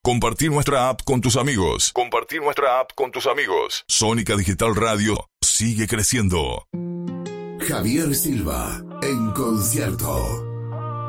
Compartir nuestra app con tus amigos. Compartir nuestra app con tus amigos. Sónica Digital Radio sigue creciendo. Javier Silva en concierto.